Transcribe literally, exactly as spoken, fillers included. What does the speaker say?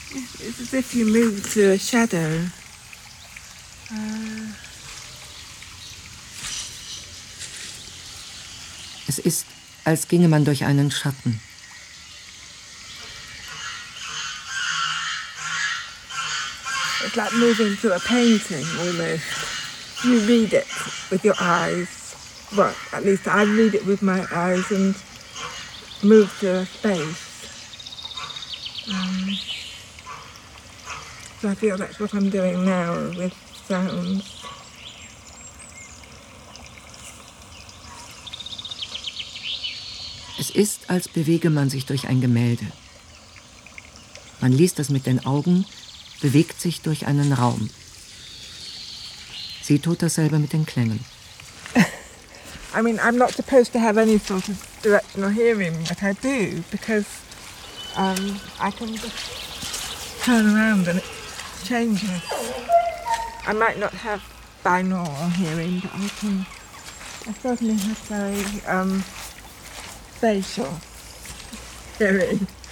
It's as if you move through a shadow. Uh, Es ist, als ginge man durch einen Schatten. it's like moving through a painting almost. You read it with your eyes. Well, at least I read it with my eyes and move through a space. Um, so I feel that's what I'm doing now with sounds. Es ist, als bewege man sich durch ein Gemälde. Man liest es mit den Augen, bewegt sich durch einen Raum. Sie tut dasselbe mit den Klängen. I mean, I'm not supposed to have any sort of directional hearing, but I do, because um, I can just turn around and it changes. I might not have binaural hearing, but I can. I certainly have very um, spatial hearing.